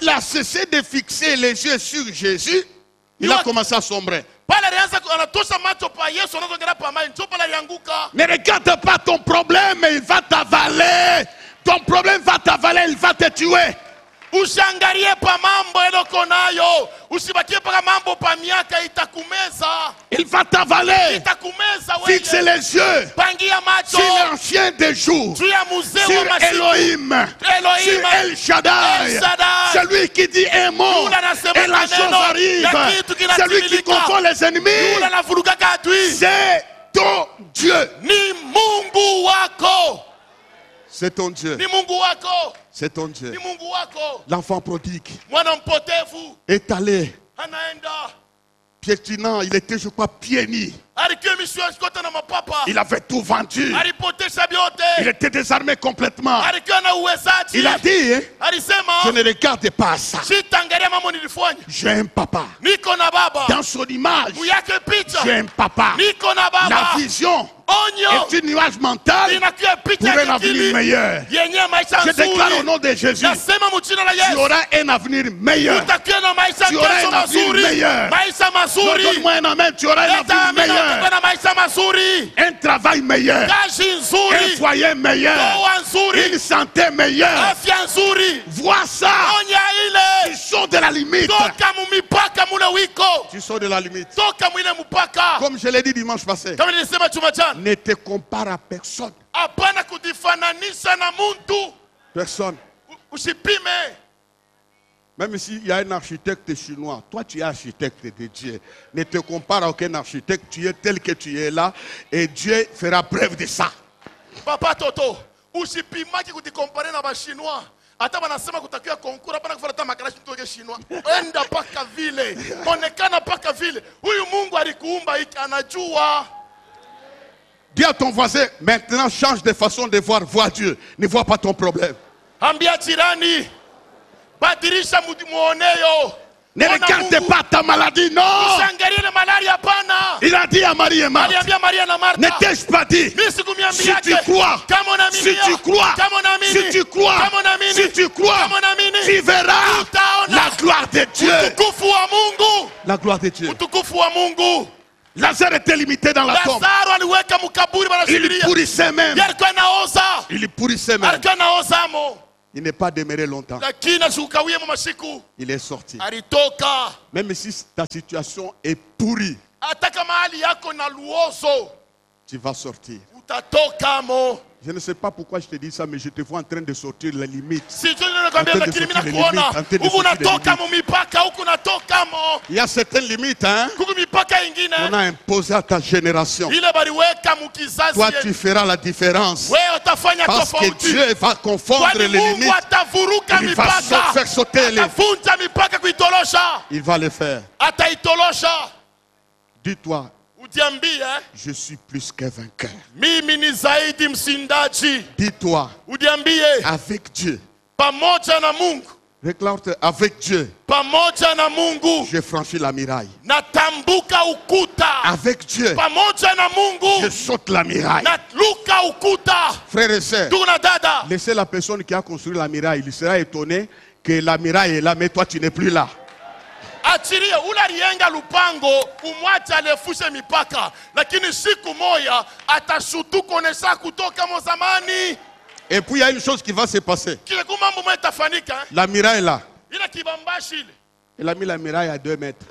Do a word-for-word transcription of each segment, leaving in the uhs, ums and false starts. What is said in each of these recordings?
il a cessé de fixer les yeux sur Jésus, il a commencé à sombrer. Ne regarde pas ton problème, il va t'avaler. Ton problème va t'avaler, il va te tuer. Ushangarie pa mambo eloko nayo, usibakie pa mambo pa miaka itakumeza. Il va t'avaler. Itakumeza wewe. Fixe les yeux Pangia macho sur l'ancien des jours, sur sur Elohim, sur El Shaddai, celui qui dit un mot et la chose arrive, celui qui confond les ennemis. C'est ton Dieu. Ni Mungu wako. C'est ton Dieu. Ni Mungu wako. C'est ton Dieu. Ni Mungu wako. L'enfant prodigue Mwana mpotevu est allé anaenda piétinant, il était je crois pieds nus. Il avait tout vendu. Il était désarmé complètement. Il a dit, je ne regarde pas ça. J'ai un papa. Dans son image, j'ai un papa. La vision est une nuage mentale pour un avenir meilleur. Je déclare au nom de Jésus, tu auras un avenir meilleur. Tu auras un avenir meilleur. Donne-moi un amen, tu auras un avenir meilleur. Un travail meilleur, un foyer meilleur, une santé meilleure. Vois ça. Tu sors de la limite. Tu sors de la limite. Comme je l'ai dit dimanche passé, ne te compare à personne. Personne. Même s'il y a un architecte chinois, toi tu es architecte de Dieu. Ne te compare à aucun architecte, tu es tel que tu es là et Dieu fera preuve de ça. Papa Toto, usipimaki kutikompare na ba chinois. Hata wanasema kutakiwa konkura hapana kufuata makarashi mtoke chinois. Enda paka vile. Onekana paka vile. Huyu Mungu alikuumba hiki anajua. Dis à ton voisin, maintenant change de façon de voir, vois Dieu. Ne vois pas ton problème. Ambia jirani. Badirisha muoneyo. Ne regarde pas ta maladie, non. Il a dit à Marie et Marthe, ne t'ai-je pas dit, si tu crois, si tu crois, si tu crois, si tu crois, tu verras la gloire de Dieu. La gloire de Dieu. Lazare était limité dans la tombe. Il pourrissait même. Il pourrissait même. Il n'est pas demeuré longtemps. Il est sorti. Même si ta situation est pourrie, tu vas sortir. Je ne sais pas pourquoi je te dis ça, mais je te vois en train de sortir les limites. Il y a certaines limites, hein, qu'on a imposées à ta génération. Toi, tu feras la différence. Parce que Dieu va confondre les limites. Il va faire sauter les... Il va le faire. Dis-toi, je suis plus que vainqueur. Dis-toi, avec Dieu. Réclame-toi, avec Dieu. J'ai franchi la muraille. Avec Dieu, je saute la muraille. Frères et sœurs, laissez la personne qui a construit la muraille. Il sera étonné que la muraille est là, mais toi tu n'es plus là. Achiria ula rienga lupango umwacha alefushe mipaka lakini siku moja atashutuko nesa kutoka mozamani. Et puis il y a une chose qui va se passer. La muraille est là. Il a mis la muraille à deux mètres.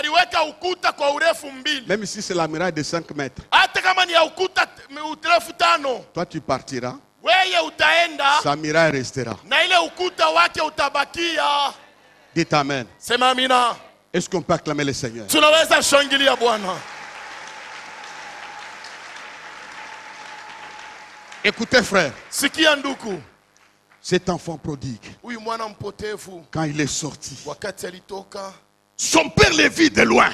Même si c'est la muraille de cinq mètres. Toi tu partiras. Sa muraille restera. Dites amen. Est-ce qu'on peut acclamer le Seigneur? Écoutez frère, cet enfant prodigue, quand il est sorti, son père le vit de loin.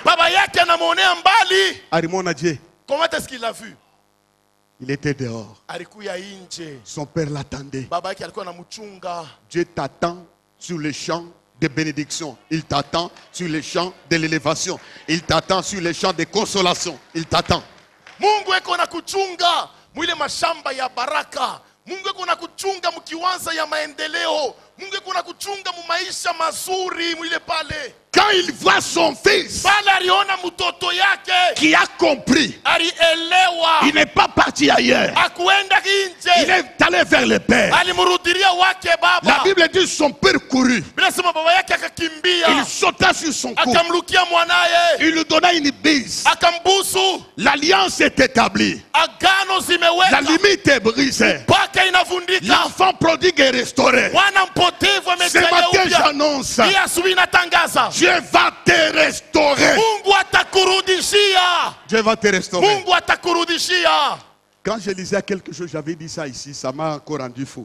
Arimona Dieu. Comment est-ce qu'il l'a vu? Il était dehors. Son père l'attendait. Dieu t'attend sur le champ de bénédiction. Il t'attend sur les champs de l'élévation. Il t'attend sur les champs de consolation. Il t'attend. Mungu eko na kuchunga mwile mashamba ya baraka, Mungu kuna kuchunga mkiwanza ya maendeleo. Mungu kuna kuchunga mu maisha mazuri mwile pale. Quand il voit son fils qui a compris, il n'est pas parti ailleurs. Il est allé vers le Père. La Bible dit son père courut. Il sauta sur son cou. Il lui donna une bise. L'alliance est établie. La limite est brisée. L'enfant prodigue est restauré. Ce matin j'annonce, Dieu va te restaurer. Dieu va te restaurer. Quand je lisais quelque chose, j'avais dit ça ici, ça m'a encore rendu fou.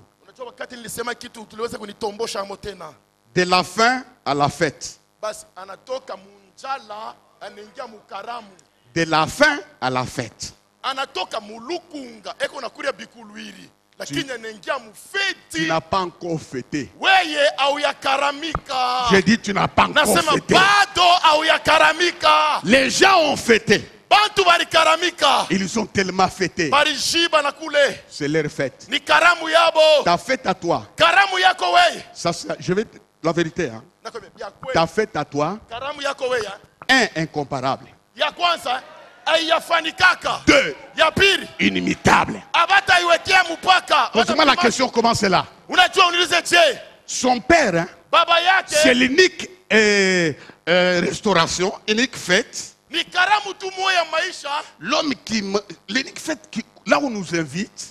De la faim à la fête. De la faim à la fête. Tu, tu n'as pas encore fêté. J'ai dit tu n'as pas encore fêté. Les gens ont fêté. Ils ont tellement fêté. C'est leur fête. Ta fête à toi. Ça, ça, je vais la vérité. Hein. Ta fête à toi. Un, incomparable. Deux, inimitable. Pose-moi la question, comment c'est là? Son père, hein, c'est l'unique euh, euh, restauration, unique fête. L'homme qui, l'unique fête qui, là où on nous invite,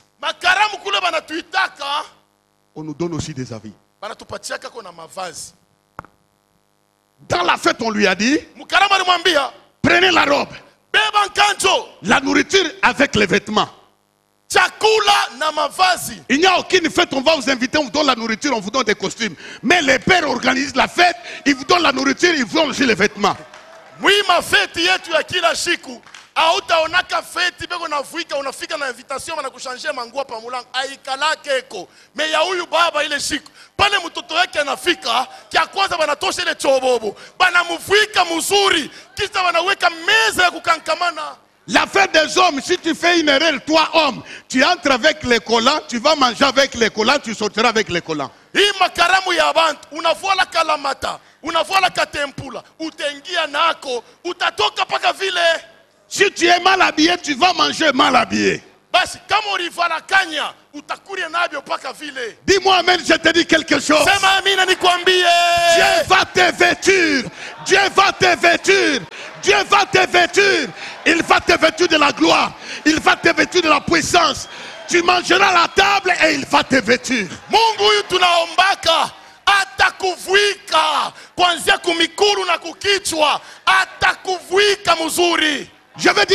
on nous donne aussi des avis. Dans la fête, on lui a dit, prenez la robe. La nourriture avec les vêtements. Il n'y a aucune fête, on va vous inviter, on vous donne la nourriture, on vous donne des costumes. Mais les pères organisent la fête, ils vous donnent la nourriture, ils vous donnent aussi les vêtements. Oui, ma fête yetu ya kila siku. Hautaonaka feti beko navuika unafika na invitation na kuchanger manguo pa mulango aikalake eko. Me ya huyu baba ile siku pale mtoto wake anafika kia kwanza banatosha ile chobobo. Banamuvuika mzuri kisha wanaweka meza ya kukankamana. La fête des hommes, si tu fais une erreur, toi homme, tu entres avec les collants, tu vas manger avec les collants, tu sortiras avec les collants. Hii makaramu ya bantu unavua la kalamata, unavua la katempula, utengia nako, utatoka paka vile. Si tu es mal habillé, tu vas manger mal habillé. Basi kama ulivala kanya, utakuria nabyo paka vile. Dis-moi amen, je te dis quelque chose. Sema amina nikwambie. Dieu va te vêtir. Dieu va te vêtir. Dieu va te vêtir. Il va te vêtir de la gloire. Il va te vêtir de la puissance. Tu mangeras à la table et il va te vêtir. Mungu huyu tunaombaka atakuvuika kuanzia kumikuru na kukichwa, atakuvuika mzuri. Je veux dire